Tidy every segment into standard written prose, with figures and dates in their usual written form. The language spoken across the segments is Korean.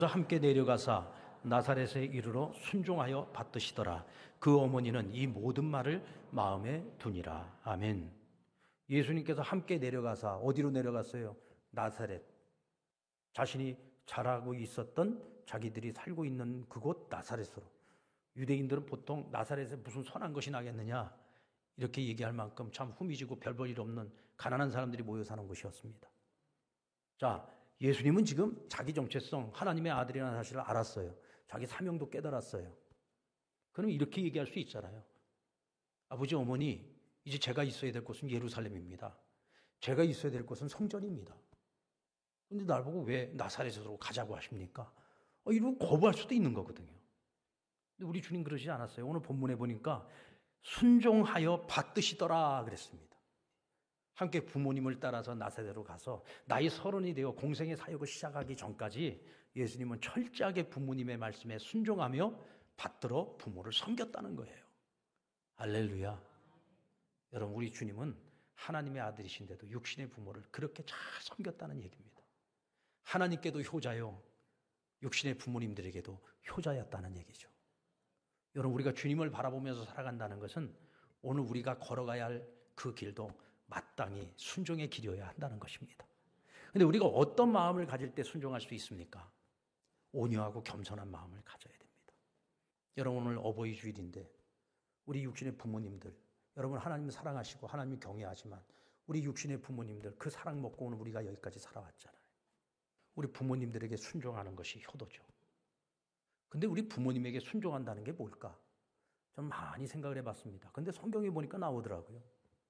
함께 내려가사 나사렛에 이르러 순종하여 받드시더라. 그 어머니는 이 모든 말을 마음에 두니라. 아멘. 예수님께서 함께 내려가사 어디로 내려갔어요? 나사렛. 자신이 자라고 있었던 자기들이 살고 있는 그곳 나사렛으로. 유대인들은 보통 나사렛에 무슨 선한 것이 나겠느냐 이렇게 얘기할 만큼 참 후미지고 별 볼 일 없는 가난한 사람들이 모여 사는 곳이었습니다. 자, 예수님은 지금 자기 정체성, 하나님의 아들이라는 사실을 알았어요. 자기 사명도 깨달았어요. 그럼 이렇게 얘기할 수 있잖아요. 아버지, 어머니, 이제 제가 있어야 될 곳은 예루살렘입니다. 제가 있어야 될 곳은 성전입니다. 근데 날 보고 왜 나사렛으로 가자고 하십니까? 이러고 거부할 수도 있는 거거든요. 근데 우리 주님 그러지 않았어요. 오늘 본문에 보니까 순종하여 받드시더라 그랬습니다. 함께 부모님을 따라서 나사렛으로 가서 나이 30이 되어 공생의 사역을 시작하기 전까지 예수님은 철저하게 부모님의 말씀에 순종하며 받들어 부모를 섬겼다는 거예요. 할렐루야. 여러분, 우리 주님은 하나님의 아들이신데도 육신의 부모를 그렇게 잘 섬겼다는 얘기입니다. 하나님께도 효자요, 육신의 부모님들에게도 효자였다는 얘기죠. 여러분, 우리가 주님을 바라보면서 살아간다는 것은 오늘 우리가 걸어가야 할 그 길도 마땅히 순종의 길이어야 한다는 것입니다. 그런데 우리가 어떤 마음을 가질 때 순종할 수 있습니까? 온유하고 겸손한 마음을 가져야 됩니다. 여러분, 오늘 어버이 주일인데 우리 육신의 부모님들, 여러분 하나님을 사랑하시고 하나님을 경외하지만 우리 육신의 부모님들 그 사랑 먹고 오늘 우리가 여기까지 살아왔잖아요. 우리 부모님들에게 순종하는 것이 효도죠. 근데 우리 부모님에게 순종한다는 게 뭘까? 좀 많이 생각을 해봤습니다. 근데 성경에 보니까 나오더라고요.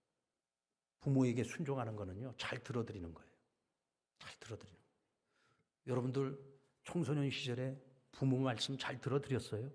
부모에게 순종하는 거는요, 잘 들어드리는 거예요. 잘 들어드리는 거예요. 여러분들 청소년 시절에 부모 말씀 잘 들어드렸어요?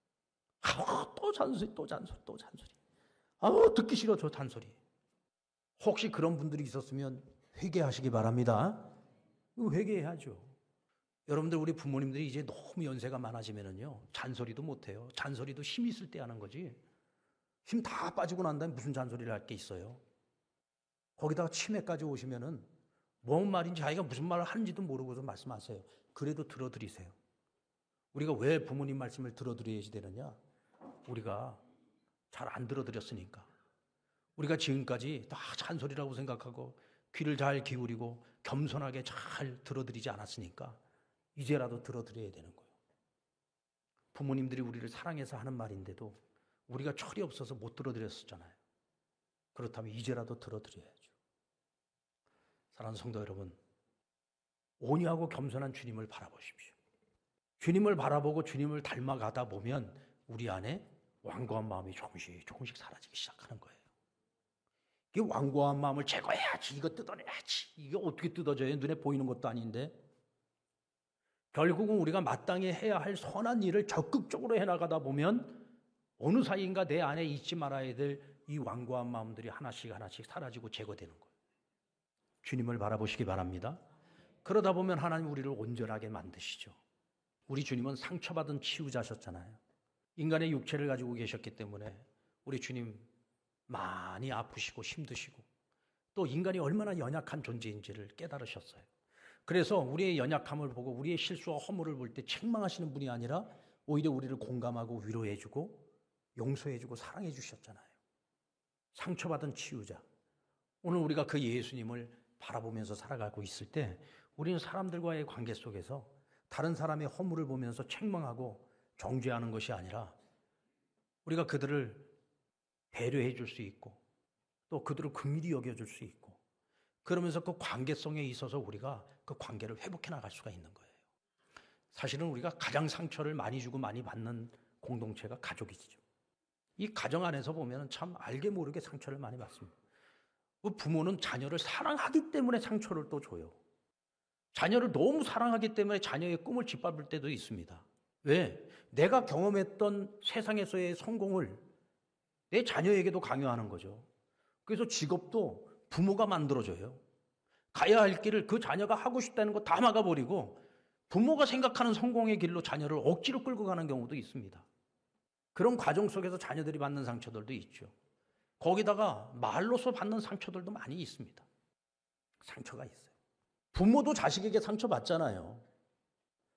또 잔소리, 또 잔소리, 또 잔소리. 듣기 싫어, 저 잔소리. 혹시 그런 분들이 있었으면 회개하시기 바랍니다. 회개해야죠. 여러분들, 우리 부모님들이 이제 너무 연세가 많아지면은요, 잔소리도 못해요. 잔소리도 힘 있을 때 하는 거지. 힘 다 빠지고 난 다음에 무슨 잔소리를 할 게 있어요. 거기다가 치매까지 오시면은 뭔 말인지 자기가 무슨 말을 하는지도 모르고서 말씀하세요. 그래도 들어드리세요. 우리가 왜 부모님 말씀을 들어드려야지 되느냐? 우리가 잘 안 들어드렸으니까. 우리가 지금까지 다 잔소리라고 생각하고 귀를 잘 기울이고 겸손하게 잘 들어드리지 않았으니까 이제라도 들어드려야 되는 거예요. 부모님들이 우리를 사랑해서 하는 말인데도 우리가 철이 없어서 못 들어드렸었잖아요. 그렇다면 이제라도 들어드려야죠. 사랑하는 성도 여러분, 온유하고 겸손한 주님을 바라보십시오. 주님을 바라보고 주님을 닮아가다 보면 우리 안에 완고한 마음이 조금씩 사라지기 시작하는 거예요. 이 완고한 마음을 제거해야지, 이거 뜯어내야지. 이게 어떻게 뜯어져요? 눈에 보이는 것도 아닌데. 결국은 우리가 마땅히 해야 할 선한 일을 적극적으로 해나가다 보면 어느 사이인가 내 안에 잊지 말아야 될 이 완고한 마음들이 하나씩 사라지고 제거되는 거예요. 주님을 바라보시기 바랍니다. 그러다 보면 하나님 우리를 온전하게 만드시죠. 우리 주님은 상처받은 치유자셨잖아요. 인간의 육체를 가지고 계셨기 때문에 우리 주님 많이 아프시고 힘드시고 또 인간이 얼마나 연약한 존재인지를 깨달으셨어요. 그래서 우리의 연약함을 보고 우리의 실수와 허물을 볼 때 책망하시는 분이 아니라 오히려 우리를 공감하고 위로해주고 용서해주고 사랑해 주셨잖아요. 상처받은 치유자. 오늘 우리가 그 예수님을 바라보면서 살아가고 있을 때 우리는 사람들과의 관계 속에서 다른 사람의 허물을 보면서 책망하고 정죄하는 것이 아니라 우리가 그들을 배려해 줄 수 있고 또 그들을 긍휼히 여겨줄 수 있고 그러면서 그 관계성에 있어서 우리가 그 관계를 회복해 나갈 수가 있는 거예요. 사실은 우리가 가장 상처를 많이 주고 많이 받는 공동체가 가족이죠. 이 가정 안에서 보면 참 알게 모르게 상처를 많이 받습니다. 부모는 자녀를 사랑하기 때문에 상처를 또 줘요. 자녀를 너무 사랑하기 때문에 자녀의 꿈을 짓밟을 때도 있습니다. 왜? 내가 경험했던 세상에서의 성공을 내 자녀에게도 강요하는 거죠. 그래서 직업도 부모가 만들어줘요. 가야 할 길을 그 자녀가 하고 싶다는 거 다 막아버리고 부모가 생각하는 성공의 길로 자녀를 억지로 끌고 가는 경우도 있습니다. 그런 과정 속에서 자녀들이 받는 상처들도 있죠. 거기다가 말로서 받는 상처들도 많이 있습니다. 상처가 있어요. 부모도 자식에게 상처받잖아요.